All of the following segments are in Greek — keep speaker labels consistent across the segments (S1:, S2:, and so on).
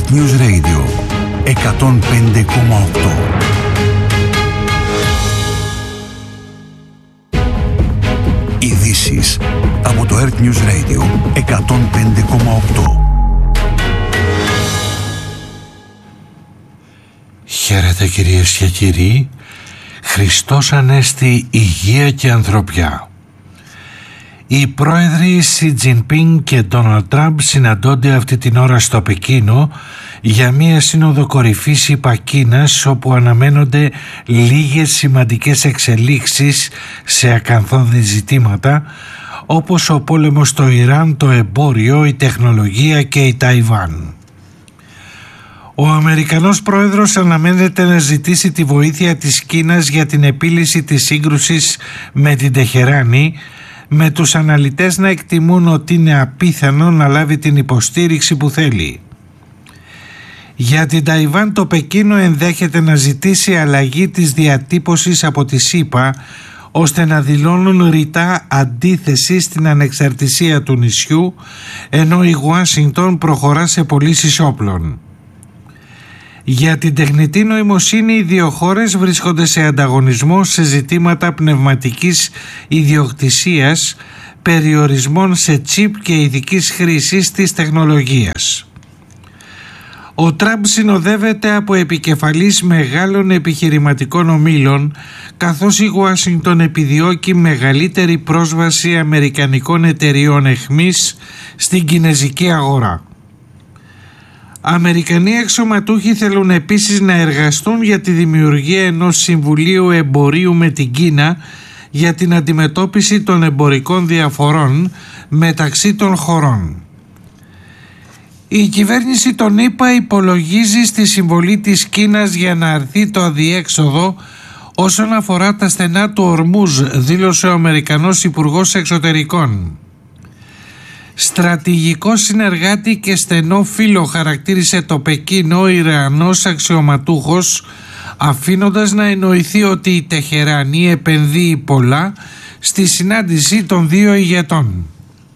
S1: Earth News Radio 105,8. Ειδήσεις από το Earth News Radio 105,8.
S2: Χαίρετε κυρίες και κύριοι. Χριστός Ανέστη, υγεία και ανθρωπιά. Οι πρόεδροι Σι Τζινπίνγκ και Ντόναλντ Τραμπ συναντώνται αυτή την ώρα στο Πεκίνο για μία σύνοδο κορυφής ΙΠΑ-Κίνας, όπου αναμένονται λίγες σημαντικές εξελίξεις σε ακαθόδη ζητήματα όπως ο πόλεμος στο Ιράν, το εμπόριο, η τεχνολογία και η Ταϊβάν. Ο Αμερικανός πρόεδρος αναμένεται να ζητήσει τη βοήθεια της Κίνας για την επίλυση της σύγκρουσης με την Τεχεράνη, με τους αναλυτές να εκτιμούν ότι είναι απίθανο να λάβει την υποστήριξη που θέλει. Για την Ταϊβάν, το Πεκίνο ενδέχεται να ζητήσει αλλαγή της διατύπωσης από τη ΣΥΠΑ, ώστε να δηλώνουν ρητά αντίθεση στην ανεξαρτησία του νησιού, ενώ η Ουάσιγκτον προχωρά σε πωλήσεις όπλων. Για την τεχνητή νοημοσύνη, οι δύο χώρες βρίσκονται σε ανταγωνισμό σε ζητήματα πνευματικής ιδιοκτησίας, περιορισμών σε τσίπ και ειδικής χρήσης της τεχνολογίας. Ο Τραμπ συνοδεύεται από επικεφαλής μεγάλων επιχειρηματικών ομίλων, καθώς η Ουάσιγκτον επιδιώκει μεγαλύτερη πρόσβαση αμερικανικών εταιριών εχμής στην κινεζική αγορά. Αμερικανοί αξιωματούχοι θέλουν επίσης να εργαστούν για τη δημιουργία ενός Συμβουλίου Εμπορίου με την Κίνα για την αντιμετώπιση των εμπορικών διαφορών μεταξύ των χωρών. Η κυβέρνηση των ΗΠΑ υπολογίζει στη συμβολή της Κίνας για να αρθεί το αδιέξοδο όσον αφορά τα στενά του Ορμούζ, δήλωσε ο Αμερικανός Υπουργός Εξωτερικών. Στρατηγικό συνεργάτη και στενό φίλο χαρακτήρισε το Πεκίνο ο Ιρανός αξιωματούχος, αφήνοντας να εννοηθεί ότι η Τεχεράνη επενδύει πολλά στη συνάντηση των δύο ηγετών.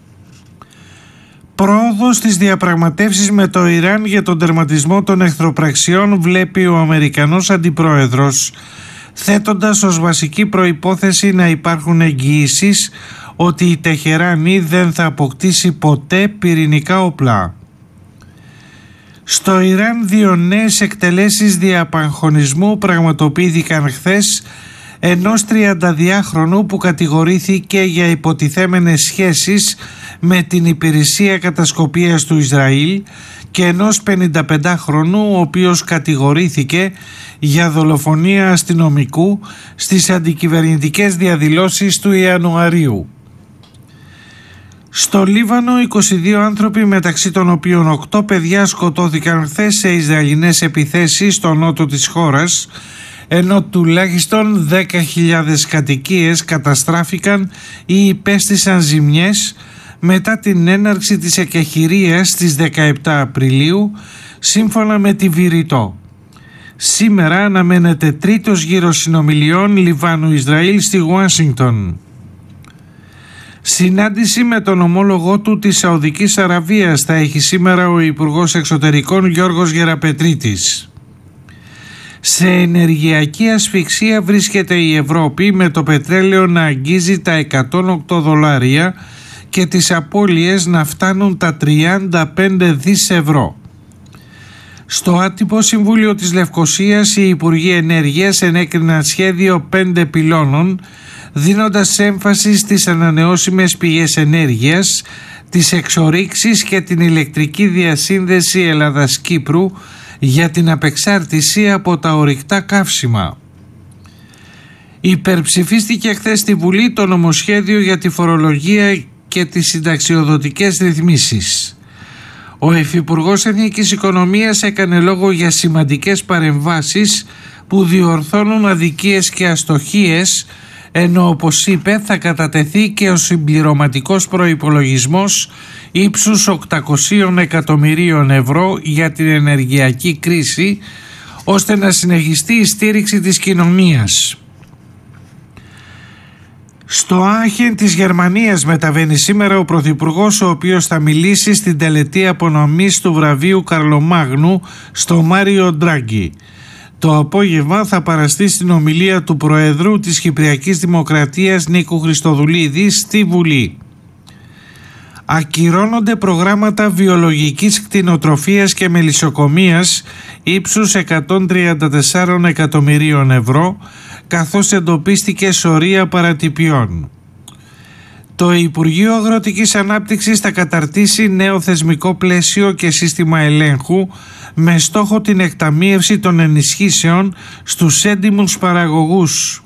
S2: Πρόοδο στις διαπραγματεύσεις με το Ιράν για τον τερματισμό των εχθροπραξιών βλέπει ο Αμερικανός Αντιπρόεδρος, θέτοντας ως βασική προϋπόθεση να υπάρχουν εγγυήσεις ότι η Τεχεράνη δεν θα αποκτήσει ποτέ πυρηνικά όπλα. Στο Ιράν, δύο νέες εκτελέσεις διαπαγχωνισμού πραγματοποιήθηκαν χθες ενός 32χρονου που κατηγορήθηκε για υποτιθέμενες σχέσεις με την υπηρεσία κατασκοπίας του Ισραήλ και ενός 55χρονου ο οποίος κατηγορήθηκε για δολοφονία αστυνομικού στις αντικυβερνητικές διαδηλώσεις του Ιανουαρίου. Στο Λίβανο, 22 άνθρωποι, μεταξύ των οποίων 8 παιδιά, σκοτώθηκαν χθες σε Ισραηλινές επιθέσεις στο νότο της χώρας, ενώ τουλάχιστον 10.000 κατοικίες καταστράφηκαν ή υπέστησαν ζημιές μετά την έναρξη της εκεχηρίας στις 17 Απριλίου, σύμφωνα με τη Βηρητό. Σήμερα αναμένεται τρίτος γύρος συνομιλιών Λιβάνου-Ισραήλ στη Ουάσιγκτον. Συνάντηση με τον ομόλογό του της Σαουδικής Αραβίας θα έχει σήμερα ο Υπουργός Εξωτερικών Γιώργος Γεραπετρίτης. Σε ενεργειακή ασφυξία βρίσκεται η Ευρώπη, με το πετρέλαιο να αγγίζει τα $108 και τις απώλειες να φτάνουν τα 35 δις ευρώ. Στο άτυπο Συμβούλιο της Λευκωσίας, οι Υπουργοί Ενέργειας ενέκριναν σχέδιο 5 πυλώνων, δίνοντας έμφαση στις ανανεώσιμες πηγές ενέργειας, τις εξορίξεις και την ηλεκτρική διασύνδεση Ελλάδας-Κύπρου για την απεξάρτηση από τα ορυκτά καύσιμα. Υπερψηφίστηκε χθες στη Βουλή το νομοσχέδιο για τη φορολογία και τις συνταξιοδοτικές ρυθμίσεις. Ο Υφυπουργός Εθνικής Οικονομίας έκανε λόγο για σημαντικές παρεμβάσεις που διορθώνουν αδικίες και αστοχίες, ενώ όπως είπε θα κατατεθεί και ο συμπληρωματικός προϋπολογισμός ύψους 800 εκατομμυρίων ευρώ για την ενεργειακή κρίση, ώστε να συνεχιστεί η στήριξη της κοινωνίας. Στο Άχεν της Γερμανίας μεταβαίνει σήμερα ο Πρωθυπουργός, ο οποίος θα μιλήσει στην τελετή απονομής του βραβείου Καρλομάγνου στο Μάριο Ντράγκη. Το απόγευμα θα παραστεί στην ομιλία του Προεδρού της Κυπριακής Δημοκρατίας Νίκου Χριστοδουλίδη στη Βουλή. Ακυρώνονται προγράμματα βιολογικής κτηνοτροφίας και μελισσοκομείας ύψους 134 εκατομμυρίων ευρώ, καθώς εντοπίστηκε σωρία παρατυπιών. Το Υπουργείο Αγροτικής Ανάπτυξης θα καταρτήσει νέο θεσμικό πλαίσιο και σύστημα ελέγχου με στόχο την εκταμείευση των ενισχύσεων στους έντιμους παραγωγούς.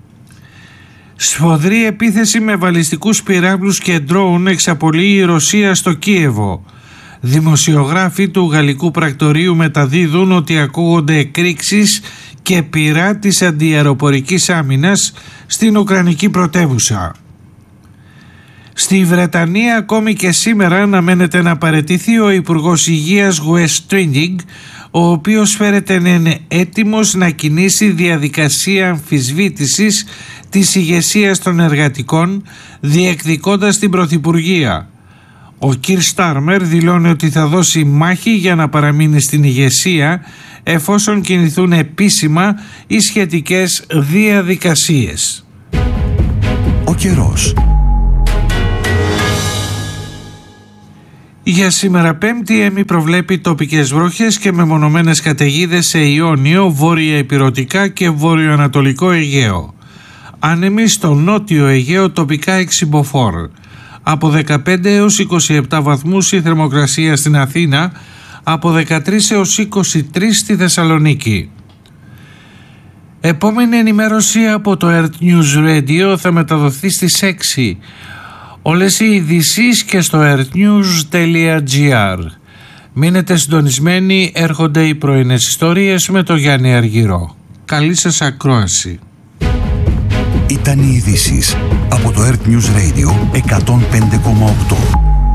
S2: Σφοδρή επίθεση με βαλιστικούς πυράβλους και ντρόουν εξαπολύει η Ρωσία στο Κίεβο. Δημοσιογράφοι του γαλλικού πρακτορείου μεταδίδουν ότι ακούγονται εκρήξεις και πυρά της αντιαεροπορικής άμυνας στην Ουκρανική πρωτεύουσα. Στη Βρετανία ακόμη και σήμερα αναμένεται να παραιτηθεί ο Υπουργός Υγείας Wes Streeting, ο οποίος φέρεται να είναι έτοιμος να κινήσει διαδικασία αμφισβήτησης της ηγεσίας των εργατικών, διεκδικώντας την πρωθυπουργία. Ο Κιρ Στάρμερ δηλώνει ότι θα δώσει μάχη για να παραμείνει στην ηγεσία εφόσον κινηθούν επίσημα οι σχετικές διαδικασίες.
S1: Ο καιρός.
S2: Για σήμερα Πέμπτη η ΕΜΗ προβλέπει τοπικές βροχές και μεμονωμένες καταιγίδες σε Ιόνιο, βόρεια Ηπειρωτικά και βόρειο-ανατολικό Αιγαίο. Άνεμοι στο νότιο Αιγαίο τοπικά εξυμποφόρ. Από 15 έως 27 βαθμούς η θερμοκρασία στην Αθήνα, από 13 έως 23 στη Θεσσαλονίκη. Επόμενη ενημέρωση από το Earth News Radio θα μεταδοθεί στις 6. Όλες οι ειδήσεις και στο earthnews.gr. Μείνετε συντονισμένοι, έρχονται οι πρωινές ιστορίες με τον Γιάννη Αργυρό. Καλή σας ακρόαση.
S1: Ήταν οι ειδήσεις από το Earth News Radio 105,8.